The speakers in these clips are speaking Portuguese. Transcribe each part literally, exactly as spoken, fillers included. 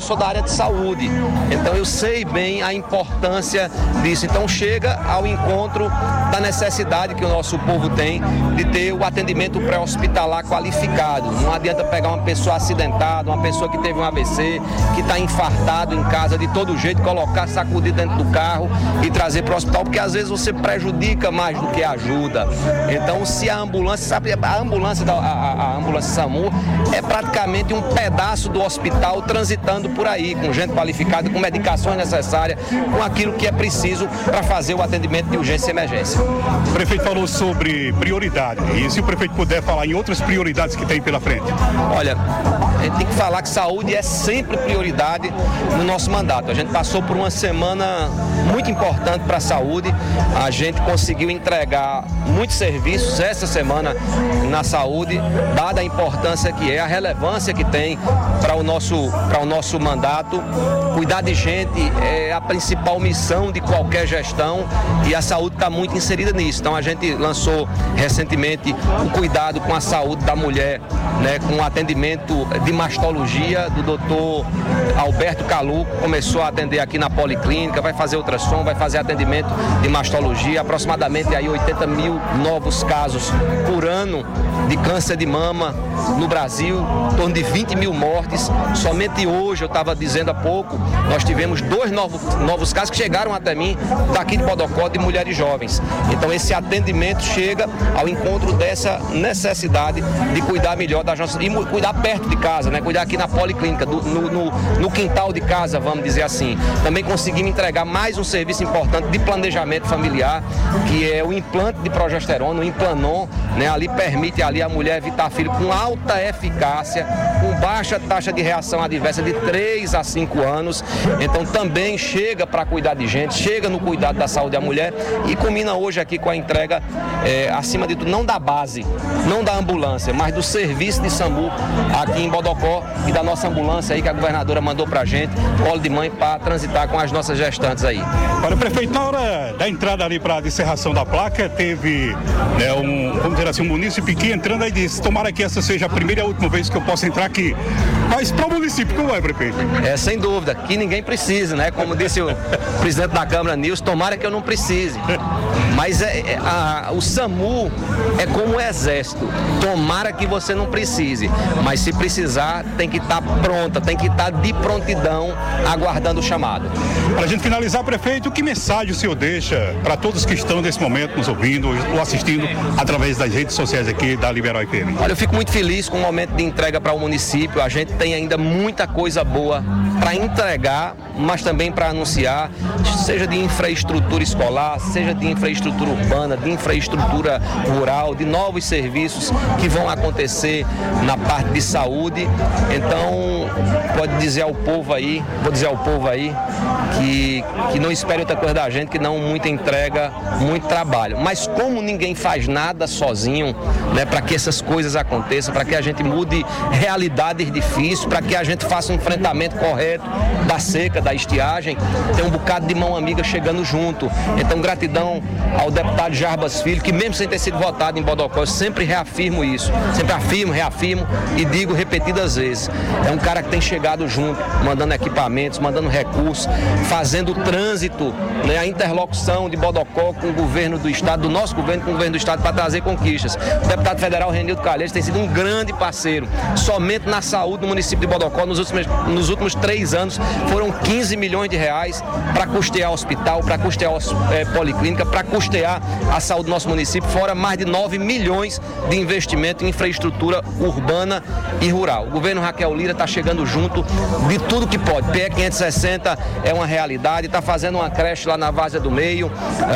sou da área de saúde, então eu sei bem a importância disso. Então chega ao encontro da necessidade que o nosso povo tem de ter o atendimento pré-hospitalar qualificado. Não adianta pegar uma pessoa acidentada, uma pessoa que teve um A V C, que está infartado em casa de todo jeito, colocar, sacudir dentro do carro e trazer para o hospital, porque às vezes você prejudica mais do que ajuda. Então, se a ambulância, sabe, a ambulância, da, a, a ambulância SAMU é praticamente um pedaço do hospital transitando por aí, com gente qualificada, com medicações necessárias, com aquilo que é preciso para fazer o atendimento de urgência e emergência. O prefeito falou sobre prioridade, e se o prefeito puder falar em outras prioridades que tem pela frente? Olha, a gente tem que falar que saúde é sempre prioridade no nosso mandato. A gente passou por uma semana muito importante para a saúde, a gente conseguiu entregar muitos serviços essa semana na saúde, dada a importância que é, a relevância que tem para o nosso, para o nosso mandato. Cuidar de gente é a principal missão de qualquer gestão e a saúde está muito inserida nisso. Então a gente lançou recentemente o cuidado com a saúde da mulher, né, com o atendimento de mastologia do doutor Alberto Calu, começou a atender aqui na Policlínica, vai fazer ultrassom, vai fazer atendimento de mastologia, aproximadamente aí oitenta mil novos casos por ano de câncer de mama no Brasil, em torno de vinte mil mortes. Somente hoje, eu estava dizendo há pouco, nós tivemos dois novos, novos casos que chegaram até mim, daqui de Bodocó, de mulheres jovens. Então esse atendimento chega ao encontro dessa necessidade de cuidar melhor das nossas, e cuidar perto de casa, né? Cuidar aqui na Policlínica, do, no, no, no quintal de casa, vamos dizer assim. Também conseguimos entregar mais um serviço importante de planejamento familiar, que é o implante de progesterona, o Implanon, né? Ali permite ali a mulher evitar filho com alta eficácia, com baixa taxa de reação adversa de três a cinco anos. Então também chega para cuidar de gente, chega no cuidado da saúde da mulher e culmina hoje aqui com a entrega, é, acima de tudo, não da base, não da ambulância, mas do serviço de SAMU aqui em Bodocó e da nossa ambulância aí que a governadora mandou pra gente, colo de mãe, para transitar com as nossas gestantes aí. Olha, prefeito, na hora da entrada ali para a descerração da placa, teve, né, um, vamos dizer assim, um munícipe que entrando aí disse, tomara que essa seja a primeira e a última vez que eu possa entrar aqui. Mas para o município, como é, prefeito? É, sem dúvida, que ninguém precisa, né? Como disse o presidente da Câmara, Nilson, tomara que eu não precise. Mas é, é, a, o SAMU é como o Exército, tomara que você não precise, mas se precisar, tem que estar pronta, tem que estar de prontidão, aguardando o chamado. Para a gente finalizar, prefeito, que mensagem o senhor deixa para todos que estão nesse momento nos ouvindo ou assistindo através das redes sociais aqui da Liberal F M? Olha, eu fico muito feliz com o momento de entrega para o município. A gente tem ainda muita coisa boa para entregar, mas também para anunciar, seja de infraestrutura escolar, seja de infraestrutura urbana, de infraestrutura rural, de novos serviços que vão acontecer na parte de saúde. Então, pode dizer ao povo aí, vou dizer ao povo aí, que, que não espere outra coisa da gente, que não muita entrega, muito trabalho. Mas como ninguém faz nada sozinho, né, para que essas coisas aconteçam, para que a gente mude realidades difíceis, para que a gente faça um enfrentamento correto da seca, da estiagem, tem um bocado de mão amiga chegando junto. Então, gratidão ao deputado Jarbas Filho, que mesmo sem ter sido votado em Bodocó, eu sempre reafirmo isso, sempre afirmo, reafirmo e digo repetidas vezes. É um cara que tem chegado junto, mandando equipamentos, mandando recursos, fazendo o trânsito, né, a interlocução de Bodocó com o governo do estado, do nosso governo com o governo do estado, para trazer conquistas. O deputado federal Renildo Calheiros tem sido um grande parceiro. Somente na saúde do município de Bodocó, nos últimos, nos últimos três anos, foram quinze milhões de reais para custear hospital, para custear é, policlínica, para custear a saúde do nosso município, fora mais de nove milhões de investimento em infraestrutura urbana e rural. O governo Raquel Lira está chegando junto de tudo que pode. P E quinhentos e sessenta é uma realidade, está fazendo uma creche lá na Várzea do Meio,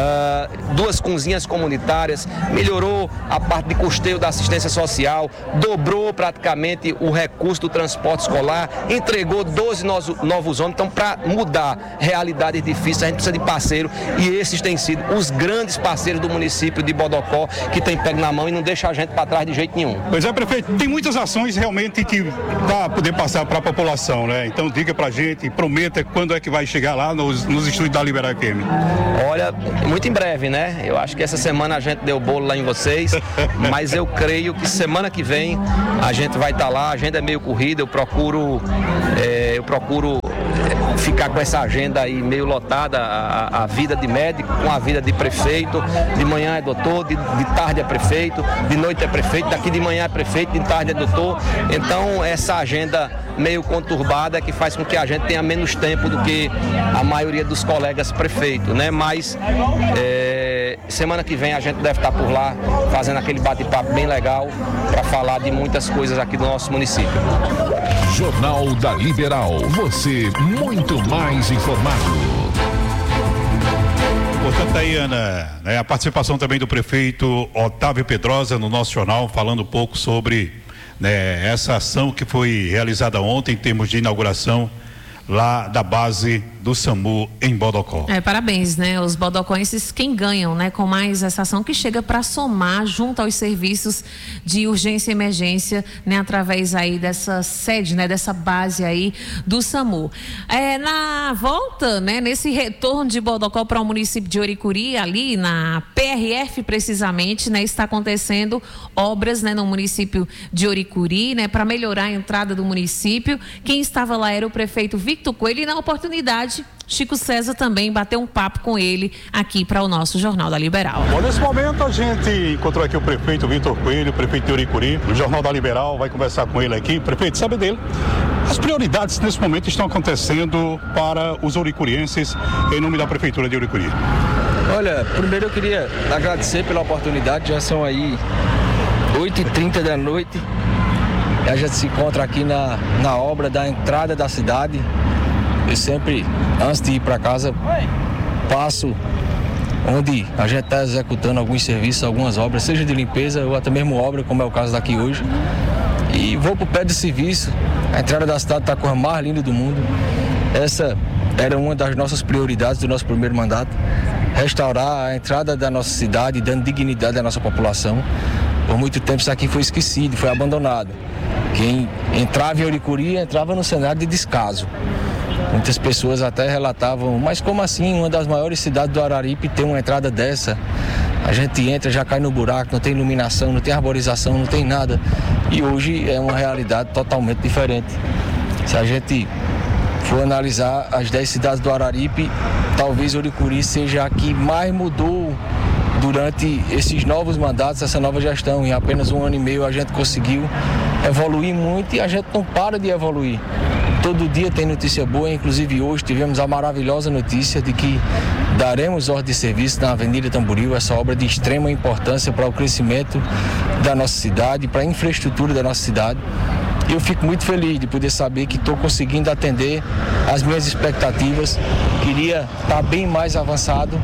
uh, duas cozinhas comunitárias, melhorou a parte de custeio da assistência social, dobrou praticamente o recurso do transporte escolar, entregou doze novos ônibus. Então, para mudar realidades difíceis, a gente precisa de parceiro, e esses têm sido os grandes parceiros do município de Bodocó, que tem pego na mão e não deixa a gente para trás de jeito nenhum. Pois é, prefeito, tem muitas ações realmente que para poder passar para a população, né? Então diga para a gente, prometa quando é que vai chegar lá nos, nos estúdios da Liberal F M. Olha, muito em breve, né? Eu acho que essa semana a gente deu bolo lá em vocês, mas eu creio que semana que vem a gente vai estar lá. A agenda é meio corrida, eu procuro, é, eu procuro ficar com essa agenda aí meio lotada, a, a vida de médico com a vida de prefeito. De manhã é doutor, de, de tarde é prefeito, de noite é prefeito, daqui de manhã é prefeito, de tarde é doutor. Então essa agenda meio conturbada é que faz com que a gente tenha menos tempo do que a maioria dos colegas prefeitos, né? Mas é, semana que vem a gente deve estar por lá fazendo aquele bate-papo bem legal para falar de muitas coisas aqui do nosso município. Jornal da Liberal, você muito mais informado. Portanto, aí, Ana, né, a participação também do prefeito Otávio Pedrosa no nosso jornal, falando um pouco sobre, né, essa ação que foi realizada ontem em termos de inauguração lá da base do SAMU em Bodocó. É, parabéns, né? Os bodocoenses, quem ganham, né? Com mais essa ação que chega para somar junto aos serviços de urgência e emergência, né? Através aí dessa sede, né? Dessa base aí do SAMU. É, na volta, né? Nesse retorno de Bodocó para o município de Oricuri, ali na P R F precisamente, né? Está acontecendo obras, né? No município de Oricuri, né? Para melhorar a entrada do município. Quem estava lá era o prefeito Victor Coelho e na oportunidade Chico César também bateu um papo com ele aqui para o nosso Jornal da Liberal. Bom, nesse momento a gente encontrou aqui o prefeito Victor Coelho, o prefeito de Oricuri. O Jornal da Liberal vai conversar com ele aqui. Prefeito, sabe dele? As prioridades nesse momento estão acontecendo para os oricurienses em nome da Prefeitura de Oricuri. Olha, primeiro eu queria agradecer pela oportunidade. Já são aí oito e trinta da noite. A gente se encontra aqui na, na obra da entrada da cidade. Eu sempre, antes de ir para casa, passo onde a gente está executando alguns serviços, algumas obras, seja de limpeza ou até mesmo obra, como é o caso daqui hoje. E vou para o pé de serviço. A entrada da cidade está com a mais linda do mundo. Essa era uma das nossas prioridades do nosso primeiro mandato. Restaurar a entrada da nossa cidade, dando dignidade à nossa população. Por muito tempo isso aqui foi esquecido, foi abandonado. Quem entrava em Oricuri entrava no cenário de descaso. Muitas pessoas até relatavam, mas como assim uma das maiores cidades do Araripe tem uma entrada dessa? A gente entra, já cai no buraco, não tem iluminação, não tem arborização, não tem nada. E hoje é uma realidade totalmente diferente. Se a gente for analisar as dez cidades do Araripe, talvez Oricuri seja a que mais mudou durante esses novos mandatos, essa nova gestão. Em apenas um ano e meio a gente conseguiu evoluir muito e a gente não para de evoluir. Todo dia tem notícia boa, inclusive hoje tivemos a maravilhosa notícia de que daremos ordem de serviço na Avenida Tamboril, essa obra de extrema importância para o crescimento da nossa cidade, para a infraestrutura da nossa cidade. E eu fico muito feliz de poder saber que estou conseguindo atender às minhas expectativas. Queria estar bem mais avançado,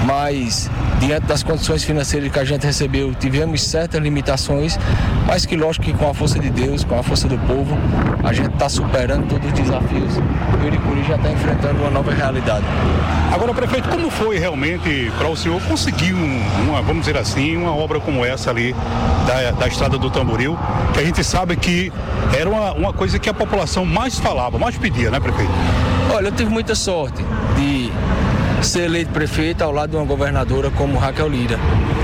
mas diante das condições financeiras que a gente recebeu, tivemos certas limitações, mas que lógico que com a força de Deus, com a força do povo, a gente está superando todos os desafios e o Oricuri já está enfrentando uma nova realidade. Agora, prefeito, como foi realmente para o senhor conseguir um, uma, vamos dizer assim, uma obra como essa ali da, da Estrada do Tamboril, que a gente sabe que era uma, uma coisa que a população mais falava, mais pedia, né, prefeito? Olha, eu tive muita sorte de ser eleito prefeito ao lado de uma governadora como Raquel Lira,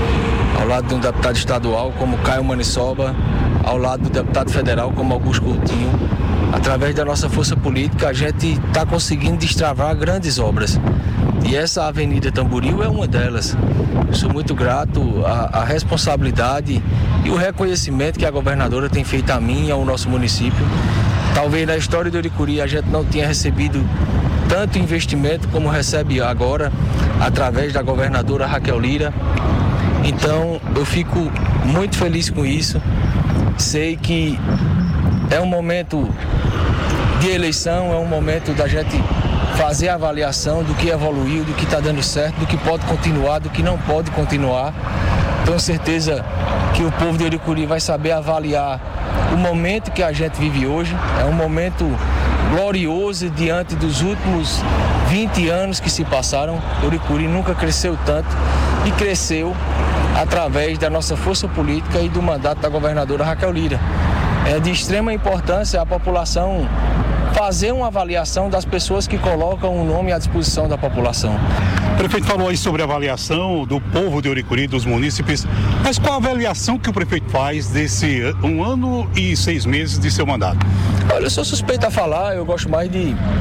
ao lado de um deputado estadual como Caio Maniçoba, ao lado do deputado federal como Augusto Coutinho. Através da nossa força política, a gente está conseguindo destravar grandes obras. E essa Avenida Tamboril é uma delas. Eu sou muito grato à, à responsabilidade e o reconhecimento que a governadora tem feito a mim e ao nosso município. Talvez na história do Oricuri a gente não tenha recebido tanto investimento como recebe agora, através da governadora Raquel Lira. Então, eu fico muito feliz com isso. Sei que é um momento de eleição, é um momento da gente fazer a avaliação do que evoluiu, do que está dando certo, do que pode continuar, do que não pode continuar. Tenho certeza que o povo de Oricuri vai saber avaliar o momento que a gente vive hoje. É um momento glorioso diante dos últimos vinte anos que se passaram. Oricuri nunca cresceu tanto e cresceu através da nossa força política e do mandato da governadora Raquel Lira. É de extrema importância a população fazer uma avaliação das pessoas que colocam o nome à disposição da população. O prefeito falou aí sobre a avaliação do povo de Oricuri, dos munícipes, mas qual a avaliação que o prefeito faz desse um ano e seis meses de seu mandato? Olha, eu sou suspeito a falar, eu gosto mais de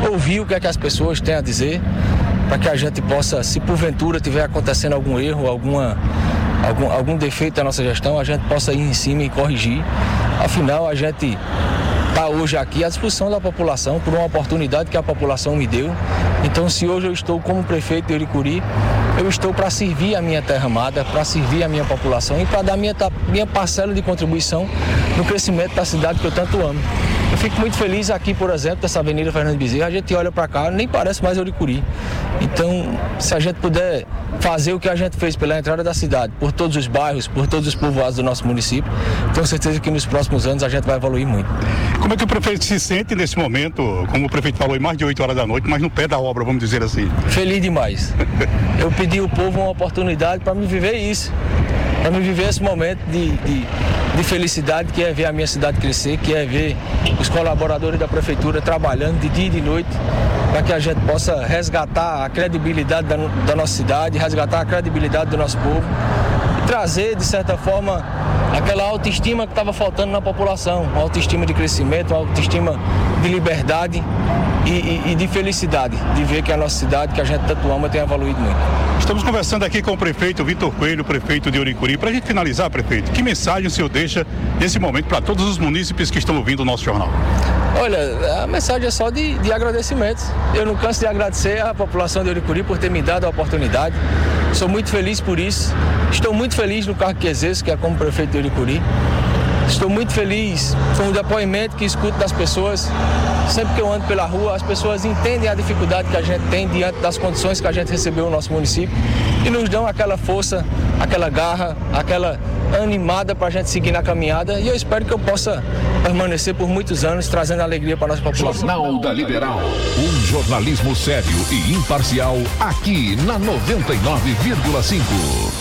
ouvir o que é que as pessoas têm a dizer, para que a gente possa, se porventura tiver acontecendo algum erro, alguma, algum, algum defeito da nossa gestão, a gente possa ir em cima e corrigir. Afinal, a gente está hoje aqui à disposição da população por uma oportunidade que a população me deu. Então, se hoje eu estou como prefeito de Uricuri, eu estou para servir a minha terra amada, para servir a minha população e para dar minha, minha parcela de contribuição no crescimento da cidade que eu tanto amo. Eu fico muito feliz aqui, por exemplo, dessa Avenida Fernando Bezerra, a gente olha para cá, nem parece mais Uricuri. Então, se a gente puder fazer o que a gente fez pela entrada da cidade, por todos os bairros, por todos os povoados do nosso município, tenho certeza que nos próximos anos a gente vai evoluir muito. Como é que o prefeito se sente nesse momento, como o prefeito falou, em mais de oito horas da noite, mas no pé da obra, vamos dizer assim? Feliz demais. Eu pedi ao povo uma oportunidade para me viver isso, para me viver esse momento de, de, de felicidade, que é ver a minha cidade crescer, que é ver os colaboradores da prefeitura trabalhando de dia e de noite, para que a gente possa resgatar a credibilidade da, da nossa cidade, resgatar a credibilidade do nosso povo e trazer, de certa forma, aquela autoestima que estava faltando na população, uma autoestima de crescimento, uma autoestima de liberdade e, e, e de felicidade, de ver que a nossa cidade, que a gente tanto ama, tem evoluído muito. Estamos conversando aqui com o prefeito Vitor Coelho, prefeito de Uricuri. Para a gente finalizar, prefeito, que mensagem o senhor deixa nesse momento para todos os munícipes que estão ouvindo o nosso jornal? Olha, a mensagem é só de, de agradecimentos. Eu não canso de agradecer à população de Uricuri por ter me dado a oportunidade. Sou muito feliz por isso. Estou muito feliz no cargo que exerço, que é como prefeito de Uricuri. Estou muito feliz com o depoimento que escuto das pessoas. Sempre que eu ando pela rua, as pessoas entendem a dificuldade que a gente tem diante das condições que a gente recebeu no nosso município e nos dão aquela força, aquela garra, aquela animada para a gente seguir na caminhada. E eu espero que eu possa permanecer por muitos anos trazendo alegria para a nossa população. Jornal da Liberal, um jornalismo sério e imparcial aqui na noventa e nove vírgula cinco.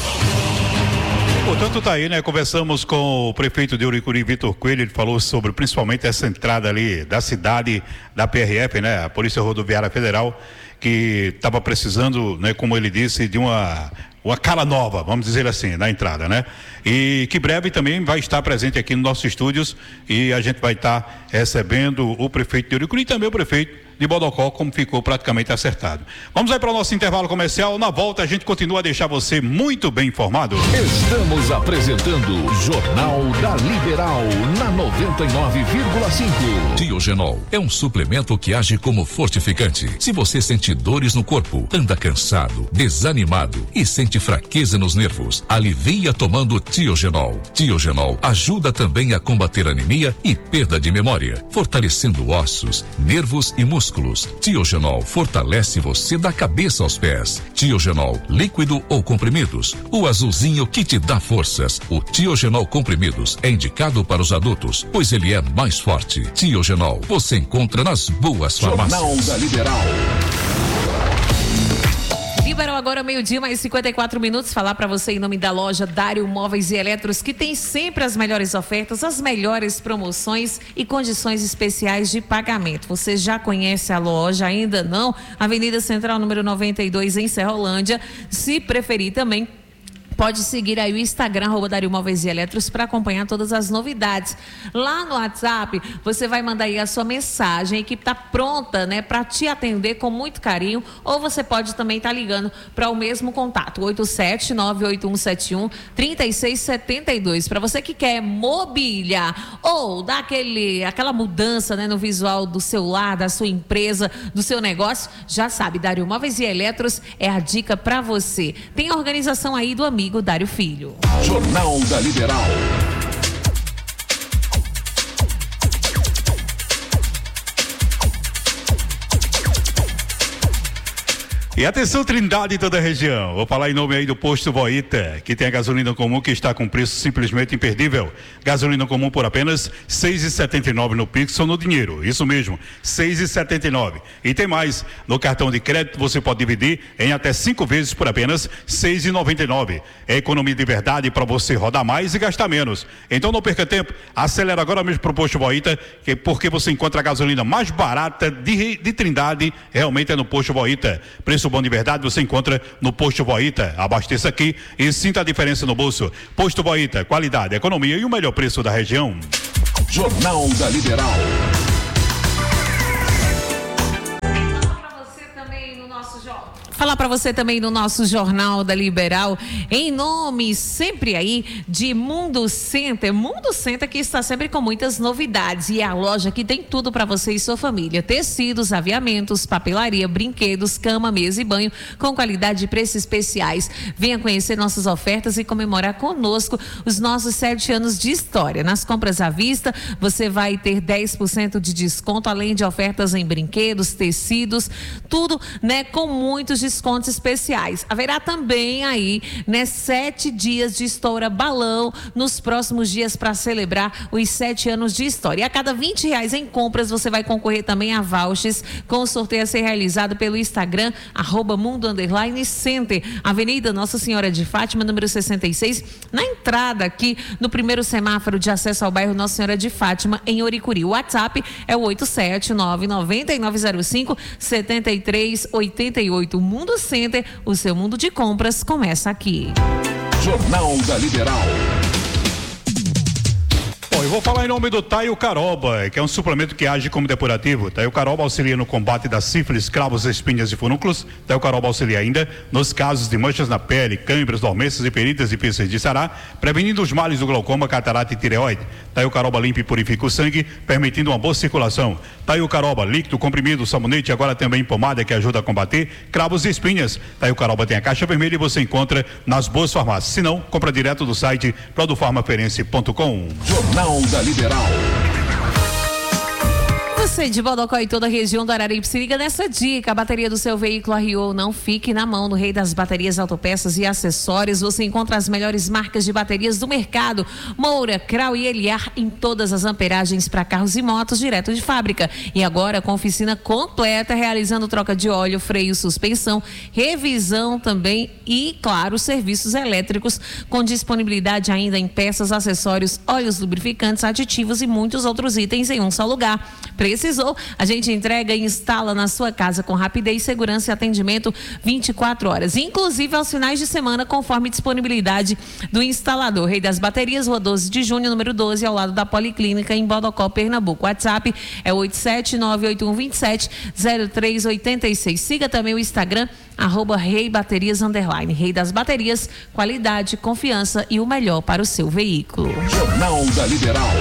Portanto, tá aí, né? Conversamos com o prefeito de Uricuri, Vitor Coelho. Ele falou sobre principalmente essa entrada ali da cidade, da P R F, né? A Polícia Rodoviária Federal, que estava precisando, né? Como ele disse, de uma uma cara nova, vamos dizer assim, na entrada, né? E que breve também vai estar presente aqui nos nossos estúdios e a gente vai estar recebendo o prefeito de Uricuri e também o prefeito de Bodocó, como ficou praticamente acertado. Vamos aí para o nosso intervalo comercial. Na volta a gente continua a deixar você muito bem informado. Estamos apresentando Jornal da Liberal na noventa e nove vírgula cinco. Tiogenol é um suplemento que age como fortificante. Se você sente dores no corpo, anda cansado, desanimado e sente fraqueza nos nervos, alivia tomando Tiogenol. Tiogenol ajuda também a combater anemia e perda de memória, fortalecendo ossos, nervos e músculos. Tiogenol fortalece você da cabeça aos pés. Tiogenol, líquido ou comprimidos, o azulzinho que te dá forças. O Tiogenol comprimidos é indicado para os adultos, pois ele é mais forte. Tiogenol, você encontra nas boas farmácias. Jornal da Liberal. Liberal agora, meio-dia, mais cinquenta e quatro minutos. Falar para você em nome da loja Dário Móveis e Eletros, que tem sempre as melhores ofertas, as melhores promoções e condições especiais de pagamento. Você já conhece a loja? Ainda não? Avenida Central, número noventa e dois, em Serrolândia. Se preferir também, pode seguir aí o Instagram, arroba Dário Móveis e Eletros, para acompanhar todas as novidades. Lá no WhatsApp, você vai mandar aí a sua mensagem, a equipe está pronta, né, para te atender com muito carinho, ou você pode também estar tá ligando para o mesmo contato, oito sete nove oito um sete um três seis sete dois. Para você que quer mobiliar ou dar aquele, aquela mudança, né, no visual do seu lar, da sua empresa, do seu negócio, já sabe, Dário Móveis e Eletros é a dica para você. Tem a organização aí do amigo Dário Filho. Jornal da Liberal. E atenção, Trindade e toda a região. Vou falar em nome aí do Posto Voita, que tem a gasolina comum que está com preço simplesmente imperdível. Gasolina comum por apenas seis reais e setenta e nove centavos no Pix ou no dinheiro. Isso mesmo, seis reais e setenta e nove centavos. E tem mais, no cartão de crédito você pode dividir em até cinco vezes por apenas seis reais e noventa e nove centavos. É economia de verdade para você rodar mais e gastar menos. Então não perca tempo, acelera agora mesmo para o Posto Voita, que porque você encontra a gasolina mais barata de, de Trindade, realmente é no Posto Voita. Preço bom de verdade você encontra no Posto Voita. Abasteça aqui e sinta a diferença no bolso. Posto Voita, qualidade, economia e o melhor preço da região. Jornal da Liberal. Falar para você também no nosso Jornal da Liberal, em nome sempre aí de Mundo Center. Mundo Center que está sempre com muitas novidades e é a loja que tem tudo para você e sua família. Tecidos, aviamentos, papelaria, brinquedos, cama, mesa e banho com qualidade e preços especiais. Venha conhecer nossas ofertas e comemorar conosco os nossos sete anos de história. Nas compras à vista, você vai ter dez por cento de desconto, além de ofertas em brinquedos, tecidos, tudo, né, com muitos descontos especiais. Haverá também aí, né, sete dias de estoura balão nos próximos dias para celebrar os sete anos de história. E a cada vinte reais em compras, você vai concorrer também a vouchers com o sorteio a ser realizado pelo Instagram, arroba Mundo Underline Center, Avenida Nossa Senhora de Fátima, número sessenta e seis, na entrada aqui no primeiro semáforo de acesso ao bairro Nossa Senhora de Fátima, em Oricuri. O WhatsApp é o oito sete nove nove nove zero cinco sete três oito oito. Mundo Center, o seu mundo de compras começa aqui. Jornal da Liberal. Bom, eu vou falar em nome do Taio Caroba, que é um suplemento que age como depurativo. Taio Caroba auxilia no combate da sífilis, cravos, espinhas e furúnculos. Taio Caroba auxilia ainda nos casos de manchas na pele, câimbras, dormências e feridas difíceis de sarar, prevenindo os males do glaucoma, catarata e tireoide. Taio Caroba limpa e purifica o sangue, permitindo uma boa circulação. Taio Caroba, líquido, comprimido, sabonete, agora também pomada que ajuda a combater cravos e espinhas. Taio Caroba tem a caixa vermelha e você encontra nas boas farmácias. Se não, compra direto do site produfarmaferense ponto com. Jornal da Liberal. Você de Bodocó e toda a região do Araripe, se liga nessa dica: a bateria do seu veículo arriou, não fique na mão. No Rei das Baterias, Autopeças e Acessórios, você encontra as melhores marcas de baterias do mercado: Moura, Krau e Eliar, em todas as amperagens para carros e motos, direto de fábrica. E agora com oficina completa, realizando troca de óleo, freio, suspensão, revisão também e, claro, serviços elétricos, com disponibilidade ainda em peças, acessórios, óleos lubrificantes, aditivos e muitos outros itens em um só lugar. Precisou? A gente entrega e instala na sua casa com rapidez, segurança e atendimento vinte e quatro horas, inclusive aos finais de semana, conforme disponibilidade do instalador. Rei das Baterias, Rua doze de junho, número doze, ao lado da Policlínica, em Bodocó, Pernambuco. WhatsApp é oito sete nove oito um dois sete zero três oito seis. Siga também o Instagram, arroba Rei Baterias Underline. Rei das Baterias, qualidade, confiança e o melhor para o seu veículo. Jornal da Liberal.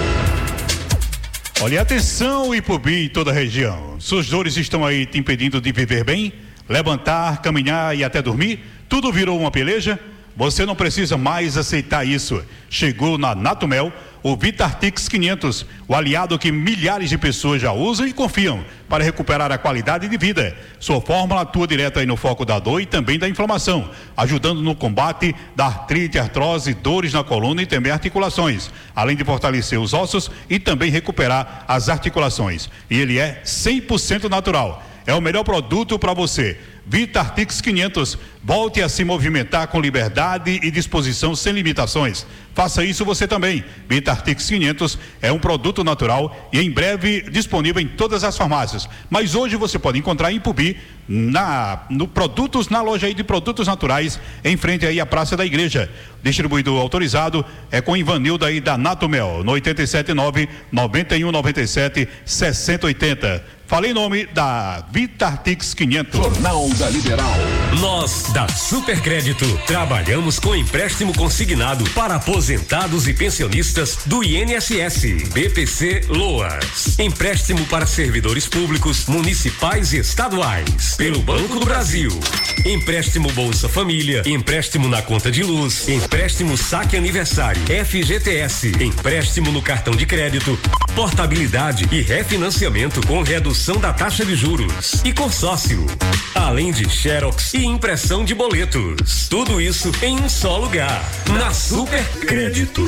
Olha, atenção, Ipubi e toda a região. Suas dores estão aí te impedindo de viver bem? Levantar, caminhar e até dormir? Tudo virou uma peleja? Você não precisa mais aceitar isso. Chegou na Natumel o Vitartix quinhentos, o aliado que milhares de pessoas já usam e confiam para recuperar a qualidade de vida. Sua fórmula atua direto aí no foco da dor e também da inflamação, ajudando no combate da artrite, artrose, dores na coluna e também articulações, além de fortalecer os ossos e também recuperar as articulações. E ele é cem por cento natural. É o melhor produto para você. Vitartix quinhentos, volte a se movimentar com liberdade e disposição sem limitações. Faça isso você também. Vitartix quinhentos é um produto natural e em breve disponível em todas as farmácias. Mas hoje você pode encontrar em Ipubi, na, no produtos, na loja aí de produtos naturais, em frente aí à Praça da Igreja. Distribuidor autorizado é com Ivanilda aí da Natumel, no oito sete nove, nove um nove sete, seis zero oito zero. Falei em nome da Vitartix quinhentos. Jornal da Liberal. Nós, da Supercrédito, trabalhamos com empréstimo consignado para aposentados e pensionistas do I N S S, B P C Loas. Empréstimo para servidores públicos, municipais e estaduais, pelo Banco do Brasil. Empréstimo Bolsa Família, empréstimo na conta de luz, empréstimo saque aniversário, F G T S, empréstimo no cartão de crédito, portabilidade e refinanciamento com redução da taxa de juros e consórcio, além de xerox e impressão de boletos. Tudo isso em um só lugar, na Supercrédito.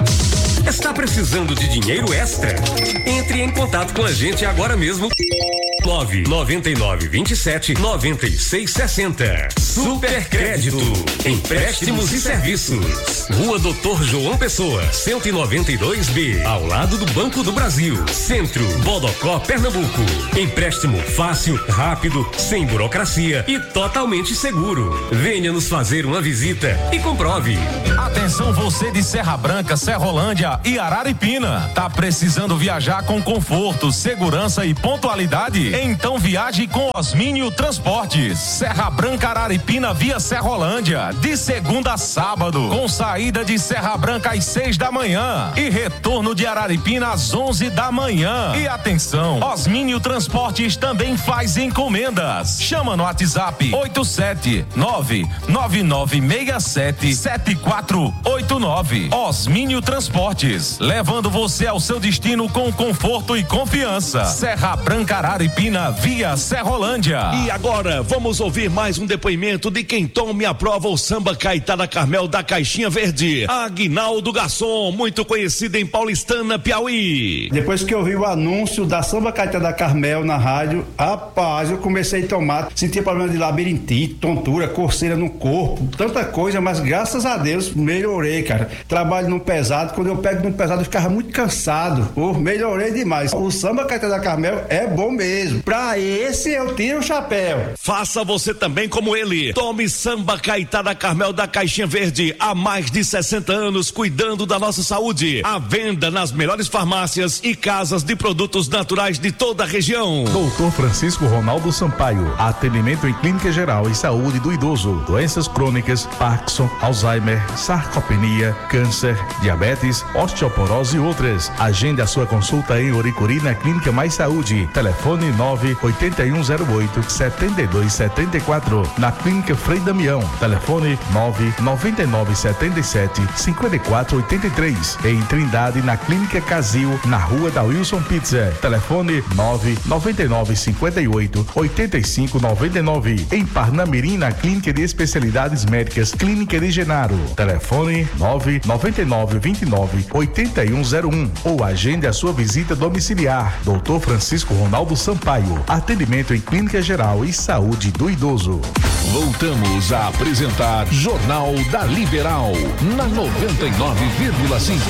Está precisando de dinheiro extra? Entre em contato com a gente agora mesmo. nove nove nove vinte e sete noventa e seis sessenta. Supercrédito. Empréstimos e serviços. Rua Doutor João Pessoa, cento e noventa e dois B, ao lado do Banco do Brasil. Centro, Bodocó, Pernambuco. Empréstimo fácil, rápido, sem burocracia e totalmente seguro. Venha nos fazer uma visita e comprove. Atenção você de Serra Branca, Serrolândia e Araripina. Tá precisando viajar com conforto, segurança e pontualidade? Então viaje com Osmínio Transportes. Serra Branca Araripina via Serrolândia, de segunda a sábado, com saída de Serra Branca às seis da manhã e retorno de Araripina às onze da manhã. E atenção, Osmínio Transportes também faz encomendas. Chama no WhatsApp oito sete nove nove nove seis sete sete quatro oito nove. Osmínio Transportes, levando você ao seu destino com conforto e confiança. Serra Branca Araripina via Serrolândia. E agora vamos ouvir mais um depoimento de quem toma e aprova o samba Caetá da Carmel da Caixinha Verde. Aguinaldo Garçom, muito conhecido em Paulistana, Piauí. Depois que eu vi o anúncio da samba Caetá da Carmel na rádio, rapaz, eu comecei a tomar, sentia problema de labirintite, tontura, coceira no corpo, tanta coisa, mas graças a Deus melhorei, cara. Trabalho no pesado, quando eu pego no pesado eu ficava muito cansado. Oh, melhorei demais. O samba Caetá da Carmel é bom mesmo. Pra esse eu tiro o chapéu. Faça você também como ele. Tome samba Caetá da Carmel da Caixinha Verde há mais de sessenta anos, cuidando da nossa saúde. À venda nas melhores farmácias e casas de produtos naturais de toda a região. Doutor Francisco Ronaldo Sampaio, atendimento em clínica geral e saúde do idoso, doenças crônicas, Parkinson, Alzheimer, sarcopenia, câncer, diabetes, osteoporose e outras. Agende a sua consulta em Oricuri na Clínica Mais Saúde. Telefone nove oito um zero oito sete dois sete quatro. Na Clínica Frei Damião. Telefone nove nove nove sete sete cinco quatro oito três. Em Trindade, na Clínica Casil, na Rua da Wilson Pizza. Telefone nove nove nove cinco oito oito cinco nove nove. Em Parnamirim, na Clínica de Especialidades Médicas Clínica de Genaro. Telefone nove nove nove dois nove oito um zero um. Ou agende a sua visita domiciliar. Doutor Francisco Ronaldo Sampaio. Atendimento em Clínica Geral e Saúde do Idoso. Voltamos a apresentar Jornal da Liberal na noventa e nove vírgula cinco.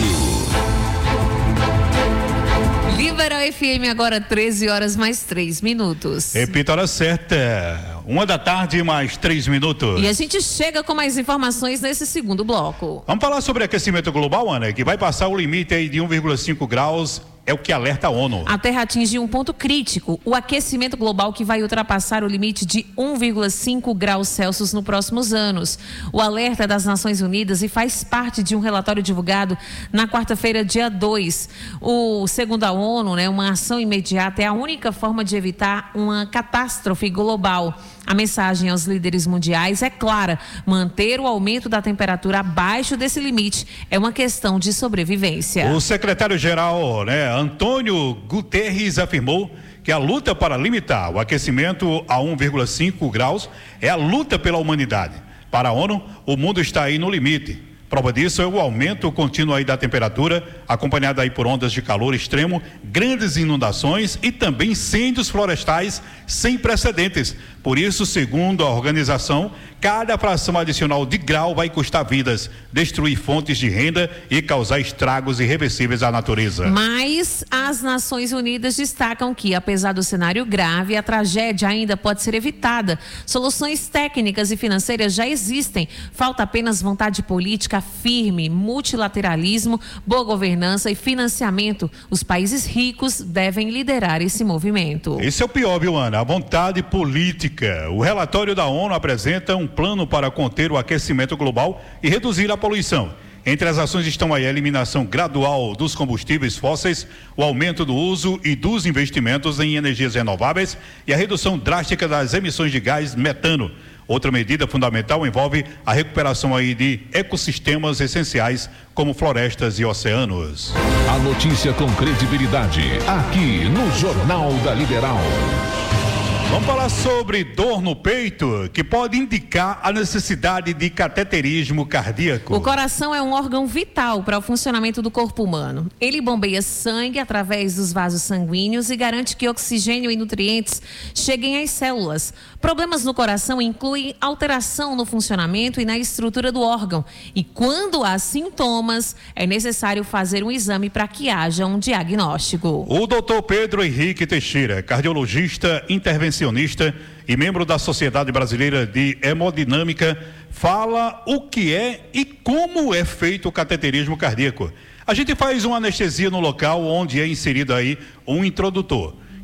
Liberal F M, agora treze horas mais três minutos. Repita a hora certa. Uma da tarde, mais três minutos. E a gente chega com mais informações nesse segundo bloco. Vamos falar sobre aquecimento global, Ana, que vai passar o limite aí de um vírgula cinco graus. É o que alerta a ONU. A Terra atingiu um ponto crítico, o aquecimento global que vai ultrapassar o limite de um vírgula cinco graus Celsius nos próximos anos. O alerta é das Nações Unidas e faz parte de um relatório divulgado na quarta-feira, dia dois. O, segundo a ONU, né, uma ação imediata é a única forma de evitar uma catástrofe global. A mensagem aos líderes mundiais é clara: manter o aumento da temperatura abaixo desse limite é uma questão de sobrevivência. O secretário-geral, né, Antônio Guterres, afirmou que a luta para limitar o aquecimento a um vírgula cinco graus é a luta pela humanidade. Para a ONU, o mundo está aí no limite. Prova disso é o aumento contínuo aí da temperatura, acompanhado aí por ondas de calor extremo, grandes inundações e também incêndios florestais sem precedentes. Por isso, segundo a organização, cada fração adicional de grau vai custar vidas, destruir fontes de renda e causar estragos irreversíveis à natureza. Mas as Nações Unidas destacam que, apesar do cenário grave, a tragédia ainda pode ser evitada. Soluções técnicas e financeiras já existem. Falta apenas vontade política firme, multilateralismo, boa governança e financiamento. Os países ricos devem liderar esse movimento. Esse é o pior, viu, Ana? A vontade política. O relatório da ONU apresenta um plano para conter o aquecimento global e reduzir a poluição. Entre as ações estão a eliminação gradual dos combustíveis fósseis, o aumento do uso e dos investimentos em energias renováveis e a redução drástica das emissões de gás metano. Outra medida fundamental envolve a recuperação aí de ecossistemas essenciais como florestas e oceanos. A notícia com credibilidade, aqui no Jornal da Liberal. Vamos falar sobre dor no peito, que pode indicar a necessidade de cateterismo cardíaco. O coração é um órgão vital para o funcionamento do corpo humano. Ele bombeia sangue através dos vasos sanguíneos e garante que oxigênio e nutrientes cheguem às células. Problemas no coração incluem alteração no funcionamento e na estrutura do órgão. E quando há sintomas, é necessário fazer um exame para que haja um diagnóstico. O doutor Pedro Henrique Teixeira, cardiologista intervencionista e membro da Sociedade Brasileira de Hemodinâmica, fala o que é e como é feito o cateterismo cardíaco. A gente faz uma anestesia no local onde é inserido aí um introdutor.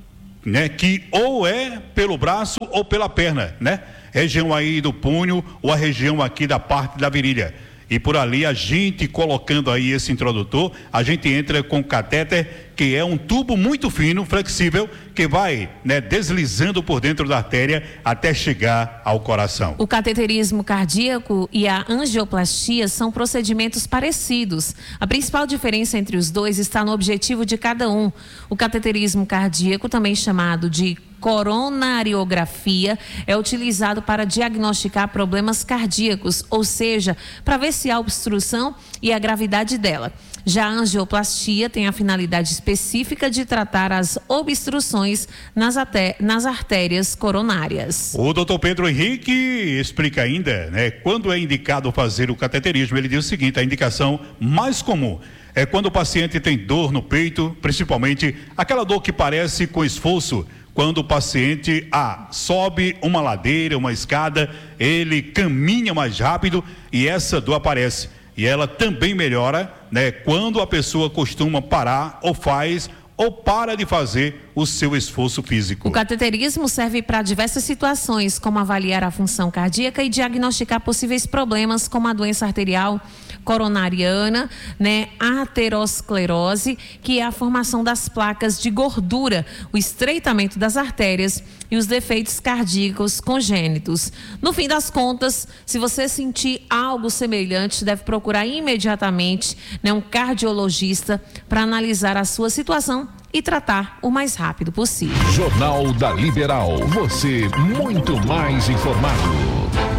né, que ou é pelo braço ou pela perna, né? Região aí do punho ou a região aqui da parte da virilha. E por ali a gente colocando aí esse introdutor, a gente entra com catéter, que é um tubo muito fino, flexível, que vai, né, deslizando por dentro da artéria até chegar ao coração. O cateterismo cardíaco e a angioplastia são procedimentos parecidos. A principal diferença entre os dois está no objetivo de cada um. O cateterismo cardíaco, também chamado de coronariografia, é utilizado para diagnosticar problemas cardíacos, ou seja, para ver se há obstrução e a gravidade dela. Já a angioplastia tem a finalidade específica de tratar as obstruções nas, nas artérias coronárias. O doutor Pedro Henrique explica ainda, né, quando é indicado fazer o cateterismo. Ele diz o seguinte: a indicação mais comum é quando o paciente tem dor no peito, principalmente aquela dor que parece com esforço. Quando o paciente ah, sobe uma ladeira, uma escada, ele caminha mais rápido e essa dor aparece. E ela também melhora, né, quando a pessoa costuma parar ou faz ou para de fazer o seu esforço físico. O cateterismo serve para diversas situações, como avaliar a função cardíaca e diagnosticar possíveis problemas como a doença arterial coronariana, né, aterosclerose, que é a formação das placas de gordura, o estreitamento das artérias e os defeitos cardíacos congênitos. No fim das contas, se você sentir algo semelhante, deve procurar imediatamente, né, um cardiologista para analisar a sua situação e tratar o mais rápido possível. Jornal da Liberal, você muito mais informado.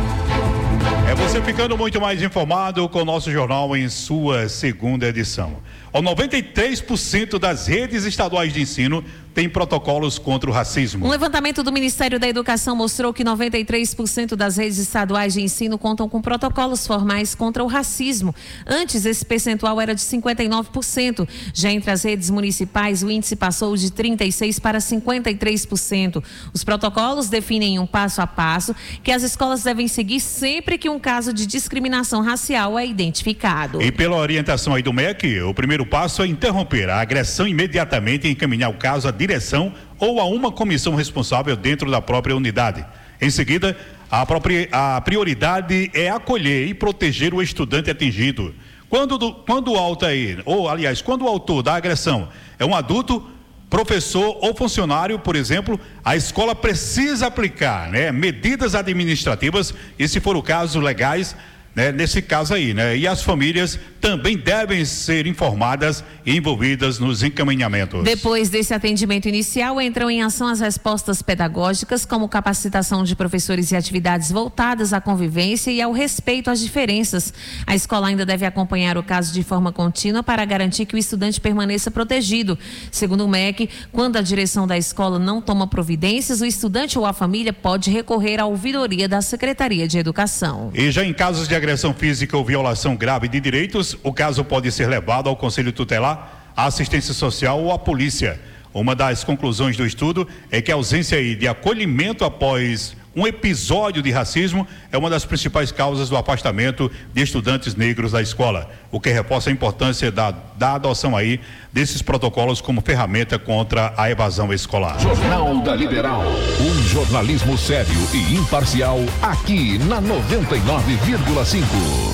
É você ficando muito mais informado com o nosso jornal em sua segunda edição. O noventa e três por cento das redes estaduais de ensino tem protocolos contra o racismo. Um levantamento do Ministério da Educação mostrou que noventa e três por cento das redes estaduais de ensino contam com protocolos formais contra o racismo. Antes, esse percentual era de cinquenta e nove por cento. Já entre as redes municipais, o índice passou de trinta e seis por cento para cinquenta e três por cento. Os protocolos definem um passo a passo que as escolas devem seguir sempre que um caso de discriminação racial é identificado. E pela orientação aí do M E C, o primeiro passo é interromper a agressão imediatamente e encaminhar o caso à direção ou a uma comissão responsável dentro da própria unidade. Em seguida, a, própria, a prioridade é acolher e proteger o estudante atingido. Quando, do, quando o autor, ou aliás, quando o autor da agressão é um adulto, professor ou funcionário, por exemplo, a escola precisa aplicar, né, medidas administrativas e, se for o caso, legais, né, nesse caso aí, né? E as famílias também devem ser informadas e envolvidas nos encaminhamentos. Depois desse atendimento inicial, entram em ação as respostas pedagógicas, como capacitação de professores e atividades voltadas à convivência e ao respeito às diferenças. A escola ainda deve acompanhar o caso de forma contínua para garantir que o estudante permaneça protegido. Segundo o M E C, quando a direção da escola não toma providências, o estudante ou a família pode recorrer à ouvidoria da Secretaria de Educação. E já em casos de agressão física ou violação grave de direitos, o caso pode ser levado ao Conselho Tutelar, à assistência social ou à polícia. Uma das conclusões do estudo é que a ausência de acolhimento após um episódio de racismo é uma das principais causas do afastamento de estudantes negros da escola, o que reforça a importância da, da adoção aí desses protocolos como ferramenta contra a evasão escolar. Jornal da Liberal, um jornalismo sério e imparcial aqui na noventa e nove vírgula cinco.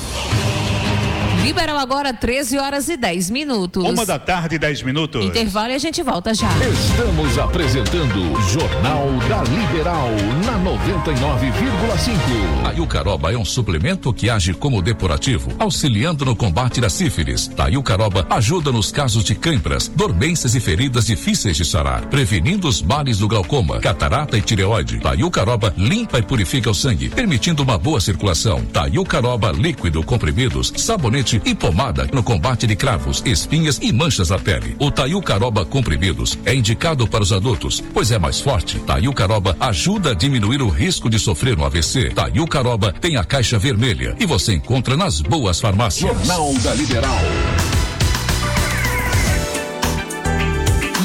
Liberal agora, treze horas e dez minutos. Uma da tarde, dez minutos. Intervalo e a gente volta já. Estamos apresentando Jornal da Liberal na noventa e nove vírgula cinco. A Tayucaroba é um suplemento que age como depurativo, auxiliando no combate da sífilis. Tayucaroba ajuda nos casos de câimbras, dormências e feridas difíceis de sarar, prevenindo os males do glaucoma, catarata e tireoide. Tayucaroba limpa e purifica o sangue, permitindo uma boa circulação. Tayucaroba líquido, comprimidos, sabonete e pomada no combate de cravos, espinhas e manchas na pele. O Tayucaroba comprimidos é indicado para os adultos, pois é mais forte. Tayucaroba ajuda a diminuir o risco de sofrer um A V C. Tayucaroba tem a caixa vermelha e você encontra nas boas farmácias. Jornal da Liberal.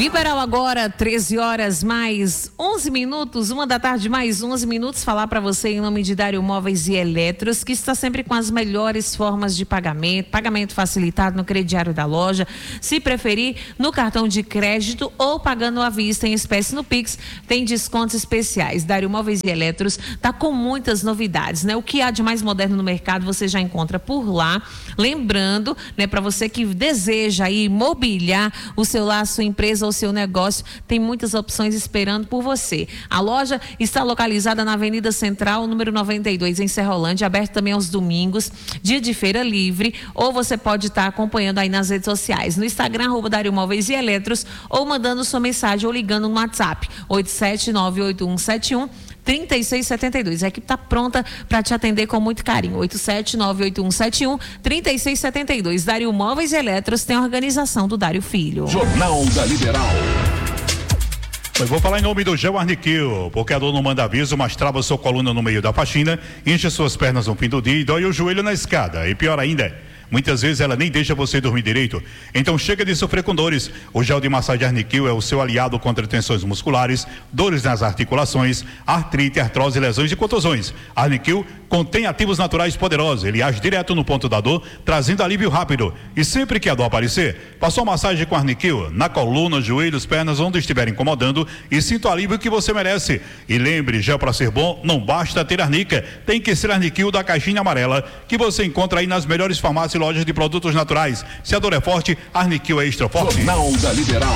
Liberal agora, treze horas mais onze minutos, uma da tarde mais onze minutos, falar para você em nome de Dário Móveis e Eletros, que está sempre com as melhores formas de pagamento, pagamento facilitado no crediário da loja, se preferir no cartão de crédito ou pagando à vista em espécie no Pix, tem descontos especiais. Dário Móveis e Eletros está com muitas novidades, né? O que há de mais moderno no mercado você já encontra por lá. Lembrando, né, para você que deseja aí mobiliar o seu lar, a sua empresa ou seu negócio, tem muitas opções esperando por você. A loja está localizada na Avenida Central, número noventa e dois, em Serrolândia, aberto também aos domingos, dia de feira livre, ou você pode estar acompanhando aí nas redes sociais, no Instagram, arroba Dário Móveis e Eletros, ou mandando sua mensagem ou ligando no WhatsApp, oito sete nove oito um sete um trinta e seis setenta e dois. A equipe está pronta para te atender com muito carinho. oito sete nove oito um sete um trinta e seis setenta e dois. Dário Móveis e Eletros tem a organização do Dário Filho. Jornal da Liberal. Eu vou falar em nome do Gel Arniquil, porque a dor não manda aviso, mas trava sua coluna no meio da faxina, enche suas pernas no fim do dia e dói o joelho na escada. E pior ainda, muitas vezes ela nem deixa você dormir direito. Então chega de sofrer com dores. O gel de massagem Arniquil é o seu aliado contra tensões musculares, dores nas articulações, artrite, artrose, lesões e contusões. Arniquil contém ativos naturais poderosos. Ele age direto no ponto da dor, trazendo alívio rápido. E sempre que a dor aparecer, passou massagem com Arniquil na coluna, joelhos, pernas, onde estiver incomodando, e sinta o alívio que você merece. E lembre, gel para ser bom, não basta ter arnica. Tem que ser Arniquil da caixinha amarela, que você encontra aí nas melhores farmácias e lojas de produtos naturais. Se a dor é forte, Arniquil é extra forte. Jornal da Liberal.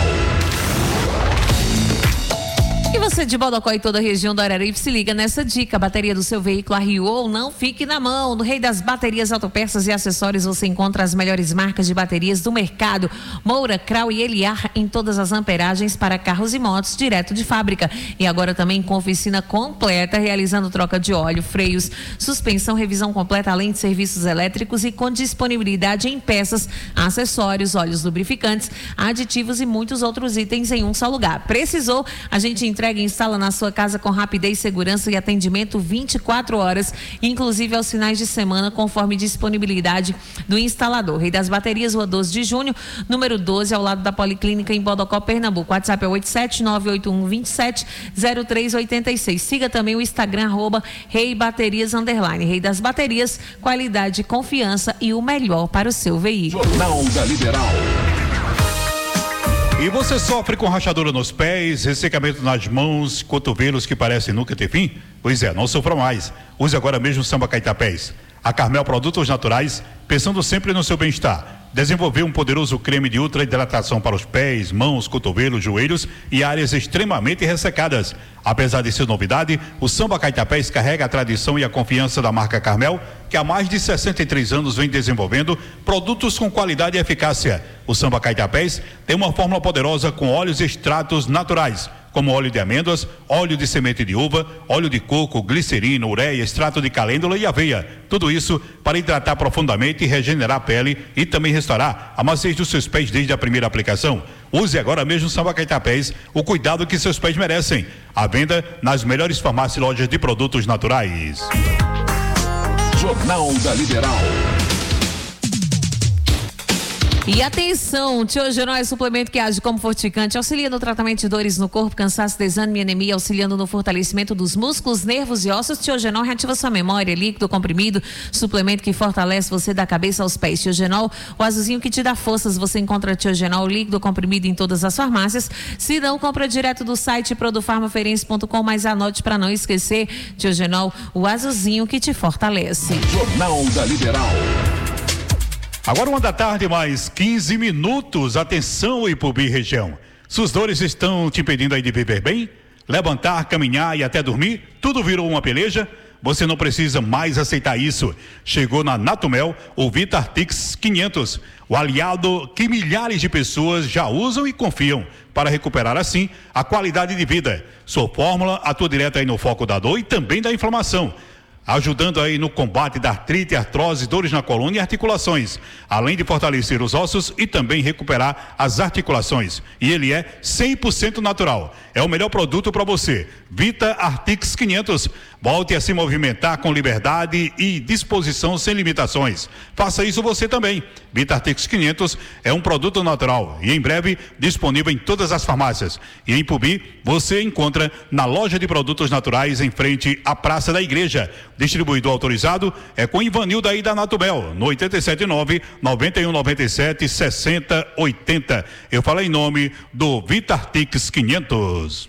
E você de Bodocó e toda a região do Araripe, se liga nessa dica: a bateria do seu veículo arriou, não fique na mão. No Rei das Baterias, Autopeças e Acessórios você encontra as melhores marcas de baterias do mercado. Moura, Krau e Eliar em todas as amperagens para carros e motos direto de fábrica. E agora também com oficina completa, realizando troca de óleo, freios, suspensão, revisão completa, além de serviços elétricos e com disponibilidade em peças, acessórios, óleos lubrificantes, aditivos e muitos outros itens em um só lugar. Precisou? A gente entrega e instala na sua casa com rapidez, segurança e atendimento vinte e quatro horas, inclusive aos finais de semana, conforme disponibilidade do instalador. Rei das Baterias, Rua doze de junho, número doze, ao lado da Policlínica em Bodocó, Pernambuco. WhatsApp é oito sete nove oito um dois sete zero três oito seis. Siga também o Instagram, arroba Rei Baterias underline. Rei das Baterias, qualidade, confiança e o melhor para o seu veículo. Jornal da Liberal. E você sofre com rachadura nos pés, ressecamento nas mãos, cotovelos que parecem nunca ter fim? Pois é, não sofra mais. Use agora mesmo o Samba Caetapés. A Carmel Produtos Naturais, pensando sempre no seu bem-estar, desenvolveu um poderoso creme de ultra hidratação para os pés, mãos, cotovelos, joelhos e áreas extremamente ressecadas. Apesar de ser novidade, o Samba Caetapés carrega a tradição e a confiança da marca Carmel, que há mais de sessenta e três anos vem desenvolvendo produtos com qualidade e eficácia. O Samba Caetapés tem uma fórmula poderosa com óleos e extratos naturais, como óleo de amêndoas, óleo de semente de uva, óleo de coco, glicerina, ureia, extrato de calêndula e aveia. Tudo isso para hidratar profundamente e regenerar a pele e também restaurar a maciez dos seus pés desde a primeira aplicação. Use agora mesmo o Samba Caetapés, o cuidado que seus pés merecem. À venda nas melhores farmácias e lojas de produtos naturais. Jornal da Liberal. E atenção, Tiogenol é suplemento que age como fortificante, auxilia no tratamento de dores no corpo, cansaço, desânimo e anemia, auxiliando no fortalecimento dos músculos, nervos e ossos. Tiogenol reativa sua memória, líquido comprimido, suplemento que fortalece você da cabeça aos pés. Tiogenol, o azulzinho que te dá forças. Você encontra Tiogenol líquido comprimido em todas as farmácias. Se não, compra direto do site produfarmaferense ponto com, mas anote para não esquecer: Tiogenol, o azulzinho que te fortalece. Jornal da Liberal. Agora uma da tarde, mais quinze minutos. Atenção, Ipubi região. Suas dores estão te impedindo aí de viver bem? Levantar, caminhar e até dormir? Tudo virou uma peleja? Você não precisa mais aceitar isso. Chegou na Natumel o Vitartix quinhentos, o aliado que milhares de pessoas já usam e confiam para recuperar assim a qualidade de vida. Sua fórmula atua direto aí no foco da dor e também da inflamação, ajudando aí no combate da artrite, artrose, dores na coluna e articulações, além de fortalecer os ossos e também recuperar as articulações. E ele é cem por cento natural. É o melhor produto para você. Vita Artix quinhentos. Volte a se movimentar com liberdade e disposição sem limitações. Faça isso você também. Vitartix quinhentos é um produto natural e em breve disponível em todas as farmácias. E em Pubi você encontra na loja de produtos naturais em frente à Praça da Igreja. Distribuidor autorizado é com Ivanildo aí da Natubel, no oito sete nove, nove um nove sete, seis zero oito zero. Eu falo em nome do Vitartix quinhentos.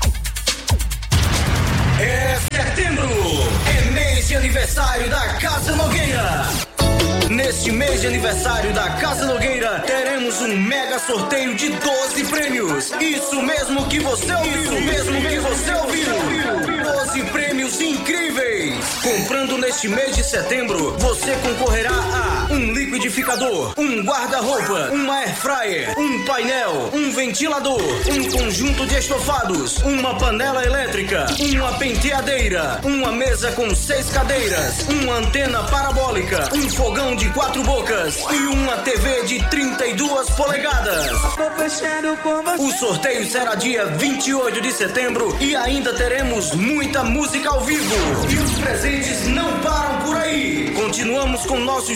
É setembro, é mês de aniversário da Casa Nogueira. Neste mês de aniversário da Casa Nogueira, teremos um mega sorteio de doze prêmios. Isso mesmo que você ouviu. Isso mesmo que você ouviu. doze prêmios incríveis. Comprando neste mês de setembro, você concorrerá a um liquidificador, um guarda-roupa, uma air fryer, um painel, um ventilador, um conjunto de estofados, uma panela elétrica, uma penteadeira, uma mesa com seis cadeiras, uma antena parabólica, um fogão de quatro bocas e uma T V de trinta e duas polegadas. O sorteio será dia vinte e oito de setembro e ainda teremos muita música ao vivo. E os presentes não param por aí. Continuamos com nossos